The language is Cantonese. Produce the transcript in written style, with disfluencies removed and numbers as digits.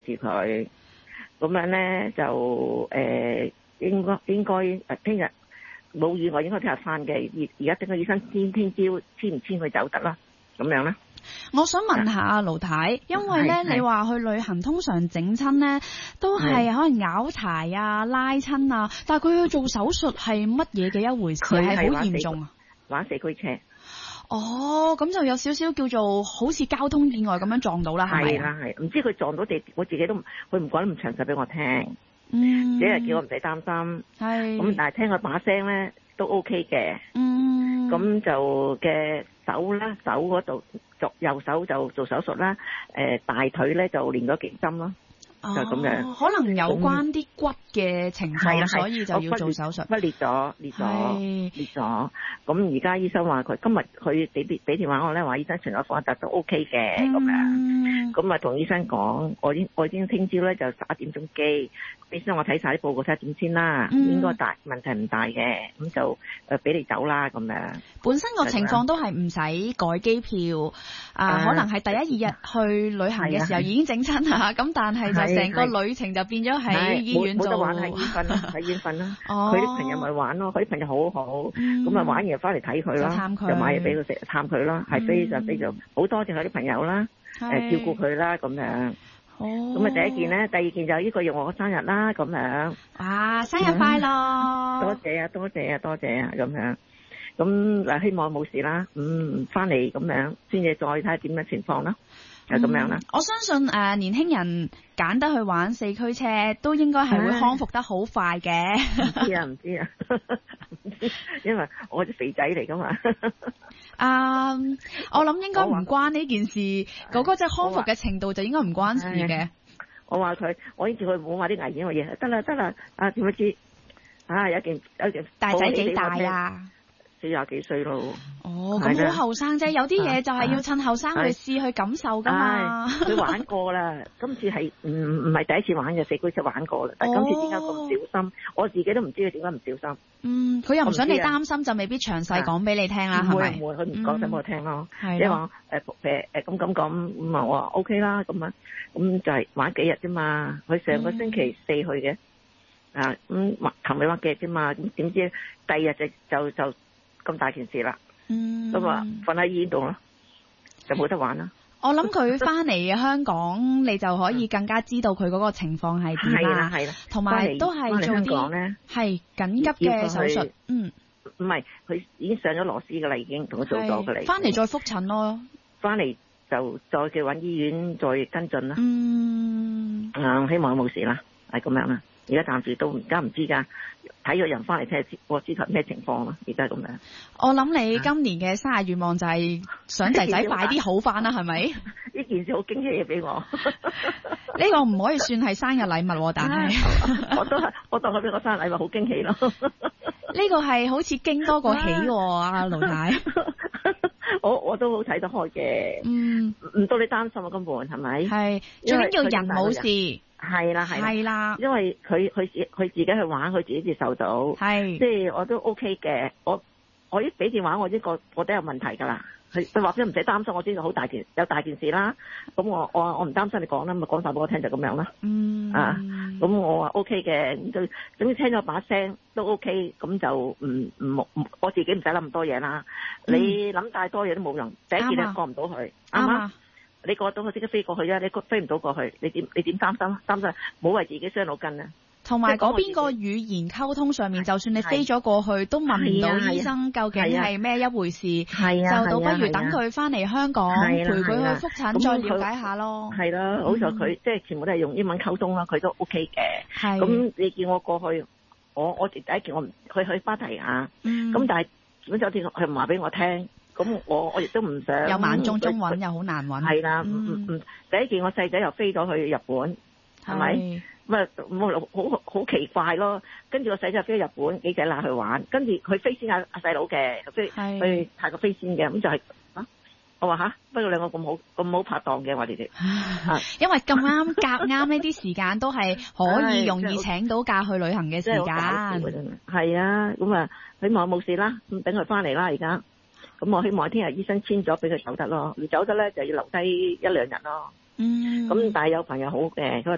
住佢。咁樣咧就應該聽日冇意外應該聽日翻嘅。而家等個醫生聽朝簽唔簽佢走得啦，咁樣啦。 我想問下阿盧太，因為咧你話去旅行通常整親咧都係可能拗柴啊、拉親啊，但係佢去做手術係乜嘢嘅一回事？係好嚴重啊！ 玩四驅車。 哦，咁就有少少叫做好似交通意外咁樣撞到啦，係咪？ 係啦，係，唔知佢撞到地，我自己都佢唔講得咁詳細俾我聽，只係叫我唔使擔心。係。咁但係聽佢把聲咧都 OK 嘅。咁就嘅手嗰度右手就做手術啦，大腿咧就練咗幾針咯。就咁樣， 可能有關啲骨嘅情況，所以就要做手術。 骨裂咗。咁而家醫生話佢今日佢俾電話我咧，話醫生除咗放一都 OK 嘅咁樣。咁啊同醫生講，我已經聽朝咧就11點鐘機。醫生我睇晒啲報告睇下點先啦，應該問題唔大嘅，咁就俾你走啦咁樣。 本身個情況都係唔使改機票可能係第一二日去旅行嘅時候已經整親嚇，咁但係就成個旅程就變咗喺醫院做。冇得玩喺醫院瞓，喺醫院瞓啦。佢啲朋友咪玩咯，佢啲朋友好好，咁啊玩完翻嚟睇佢啦，就買嘢俾佢食，探佢啦，係非常好多謝佢啲朋友啦，照顧佢啦咁樣。咁啊第一件咧，第二件就呢個月我生日啦，咁樣。哇！生日快樂！多謝啊，咁樣。咁嗱，希望冇事啦。翻嚟咁樣，先至再睇下點樣情況啦。就咁樣啦。我相信年輕人揀得去玩四驅車，都應該係會康復得好快嘅。 唔知啊，因為我啲肥仔嚟噶嘛。 我諗應該唔關呢件事，嗰個即係康復嘅程度就應該唔關事嘅。 我話佢，我呢次佢冇話啲危險嘅嘢，得啦，點樣知？有件大仔幾大啊 ？40幾歲咯。 咁好後生啫，有啲嘢就係要趁後生去試去感受噶嘛。 佢玩過啦，今次係唔係第一次玩嘅，四驅車玩過啦，但係今次點解咁小心？我自己都唔知佢點解唔小心。 佢又唔想你擔心，就未必詳細講俾你聽啦，係咪？ 唔會，佢唔講俾我聽咯。即係話咁，我話 OK 啦，咁啊，咁就係玩幾日啫嘛。佢上個星期4去嘅，琴日玩幾日啫嘛，咁點知第二日就咁大件事啦。咁啊，瞓喺醫院度咯，就冇得玩啦。 我諗佢翻嚟香港，你就可以更加知道佢嗰個情況係點啦。係啦，同埋都係做啲係緊急嘅手術。 唔係，佢已經上咗螺絲噶啦，已經同佢做咗噶啦。 翻嚟再復診咯。翻嚟就再叫揾醫院再跟進啦。希望冇事啦，係咁樣啦。而家暫時都而家唔知㗎，睇咗人翻嚟睇下我知頭咩情況咯。而家咁樣。我諗你今年嘅生日願望就係想仔仔快啲好翻啦，係咪？ 呢件事好驚喜嘅俾我。 呢個唔可以算係生日禮物，但係我當佢俾我生日禮物好驚喜咯。 呢個係好似驚多過喜喎，阿盧太。 我都好睇得開嘅。唔到你擔心啊，根本係咪？係， 最緊要人冇事。 係啦，因為佢自己去玩，佢自己接受到，即係我都 OK 嘅。我一俾電話，我都有問題㗎啦。佢話咗唔使擔心，我知道好大件事啦。咁我唔擔心你講啦，咪講晒俾我聽就咁樣啦。咁我話 OK 嘅，咁就總之聽咗把聲都 OK，咁就唔我自己唔使諗咁多嘢啦。你諗太多嘢都冇用，第一件你過唔到去，啱嘛？你過到去即刻飛過去啊！你飛唔到過去，你點擔心？擔心冇為自己傷腦筋啊！ 同埋嗰邊個語言溝通上面，就算你飛咗過去，都問唔到醫生究竟係咩一回事。就倒不如等佢翻嚟香港，陪佢去復診，再了解下咯。係啦， 好在佢即係全部都係用英文溝通啦，佢都 OK 嘅。咁你叫我過去，我第一件我唔去芭提雅。咁但係基本酒店佢唔話俾我聽。咁我亦都唔想又萬中揾又好難揾。 係啦，第一件我細仔又飛咗去日本，係咪？咁好奇怪咯。跟住個細仔飛去日本，幾仔乸去玩，跟住佢飛先阿細佬嘅，去泰國飛先嘅，咁就係我話不過兩個咁好拍檔嘅話你哋， 因為咁啱夾啱呢啲時間都係可以容易請到假去旅行嘅時間。 係啊，咁啊希望冇事啦，咁等佢翻嚟啦而家。咁我希望聽日醫生簽咗俾佢走得咯，唔走得咧就要留低1-2日咯。咁但係有朋友好嘅，佢話